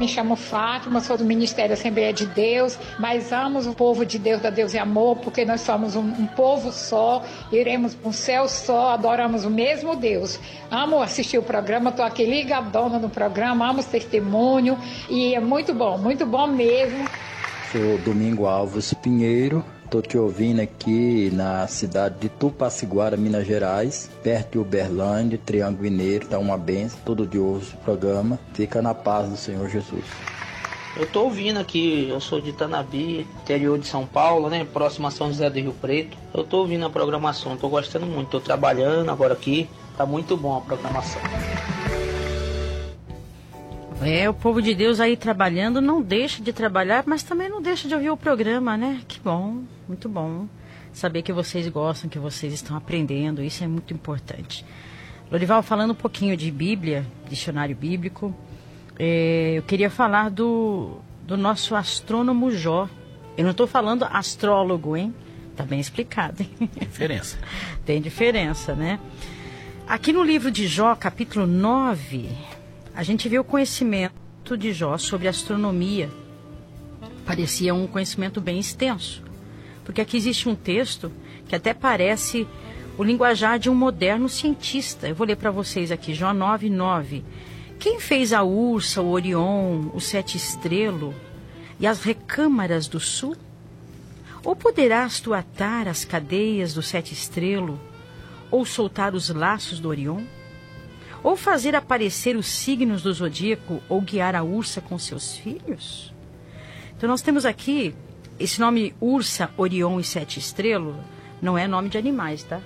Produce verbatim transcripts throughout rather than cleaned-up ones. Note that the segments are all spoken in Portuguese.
Me chamo Fátima, sou do Ministério Assembleia de Deus, mas amo o povo de Deus, da Deus e Amor, porque nós somos um, um povo só, iremos para um céu só, adoramos o mesmo Deus. Amo assistir o programa, estou aqui ligadona no programa, amo os testemunhos e é muito bom, muito bom mesmo. Sou Domingo Alves Pinheiro, estou te ouvindo aqui na cidade de Tupaciguara, Minas Gerais, perto de Uberlândia, Triângulo Mineiro, está uma benção, todo dia ouço o programa, fica na paz do Senhor Jesus. Eu tô ouvindo aqui, eu sou de Itanabi, interior de São Paulo, né, próximo a São José do Rio Preto. Eu tô ouvindo a programação, tô gostando muito, tô trabalhando agora aqui, tá muito bom a programação. É, o povo de Deus aí trabalhando, não deixa de trabalhar, mas também não deixa de ouvir o programa, né? Que bom, muito bom. Saber que vocês gostam, que vocês estão aprendendo, isso é muito importante. Lorival, falando um pouquinho de Bíblia, dicionário bíblico, é, eu queria falar do, do nosso astrônomo Jó. Eu não estou falando astrólogo, hein? Tá bem explicado, hein? Diferença. Tem diferença, né? Aqui no livro de Jó, capítulo nove... a gente vê o conhecimento de Jó sobre astronomia. Parecia um conhecimento bem extenso. Porque aqui existe um texto que até parece o linguajar de um moderno cientista. Eu vou ler para vocês aqui, Jó nove, nove. Quem fez a Ursa, o Orion, o Sete Estrelo e as recâmaras do sul? Ou poderás tu atar as cadeias do Sete Estrelo ou soltar os laços do Orion? Ou fazer aparecer os signos do zodíaco, ou guiar a Ursa com seus filhos? Então nós temos aqui, esse nome Ursa, Orion e Sete Estrelo, não é nome de animais, tá?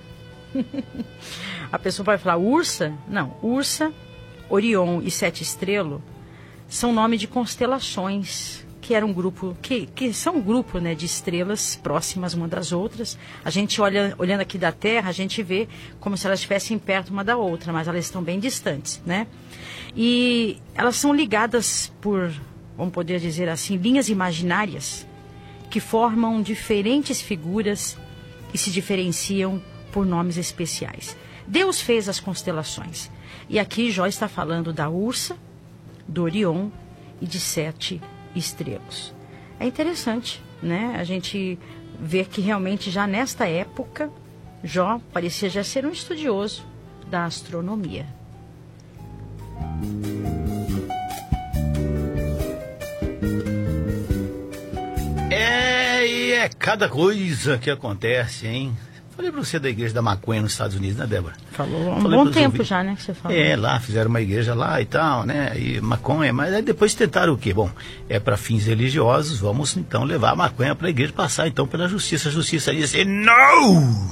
A pessoa vai falar Ursa? Não, Ursa, Orion e Sete Estrelo são nome de constelações, que era um grupo, que, que são um grupo, né, de estrelas próximas uma das outras. A gente olha, olhando aqui da Terra, a gente vê como se elas estivessem perto uma da outra, mas elas estão bem distantes, né? E elas são ligadas por, vamos poder dizer assim, linhas imaginárias que formam diferentes figuras e se diferenciam por nomes especiais. Deus fez as constelações. E aqui Jó está falando da Ursa, do Orion e de Sete Estrelas. É interessante, né? A gente ver que realmente já nesta época Jó parecia já ser um estudioso da astronomia. É, e é cada coisa que acontece, hein? Falei pra você da igreja da maconha nos Estados Unidos, né, Débora? Falou há um bom tempo ouvintes. Já, né, que você falou. É, lá fizeram uma igreja lá e tal, né, e maconha, mas aí depois tentaram o quê? Bom, é para fins religiosos, vamos então levar a maconha para a igreja, passar então pela justiça. A justiça disse, no!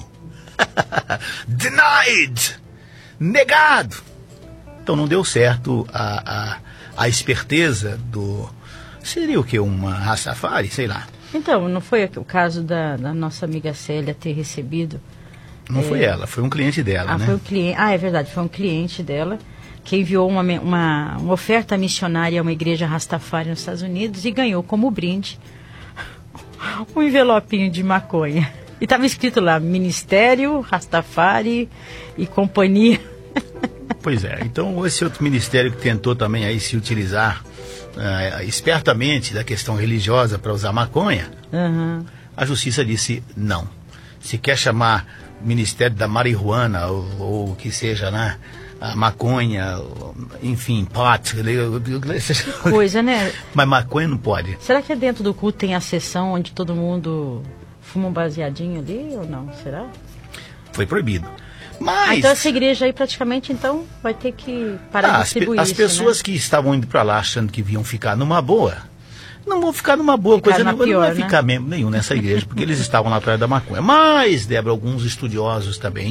Denied! Negado! Então não deu certo a, a, a esperteza do... Seria o quê? Uma Rastafari? Sei lá. Então, não foi o caso da, da nossa amiga Célia ter recebido? Não é... foi ela, foi um cliente dela, ah, né? Foi um cliente, ah, é verdade, foi um cliente dela que enviou uma, uma, uma oferta missionária a uma igreja Rastafari nos Estados Unidos e ganhou como brinde um envelopinho de maconha. E estava escrito lá, Ministério Rastafari e Companhia. Pois é, então esse outro ministério que tentou também aí se utilizar Uh, espertamente da questão religiosa para usar maconha, uhum. A justiça disse não. Se quer chamar Ministério da Marihuana ou o que seja, né, a maconha, enfim, pot, coisa, né? Mas maconha não pode. Será que dentro do culto tem a sessão onde todo mundo fuma um baseadinho ali ou não? Será? Foi proibido. Mas... Ah, então essa igreja aí praticamente então vai ter que parar ah, de distribuir as, pe- as isso, pessoas, né, que estavam indo para lá achando que iam ficar numa boa, não vão ficar numa boa, ficar coisa nenhuma, pior, não vai, né, ficar mesmo nenhum nessa igreja, porque eles estavam lá atrás da maconha. Mas, Débora, alguns estudiosos também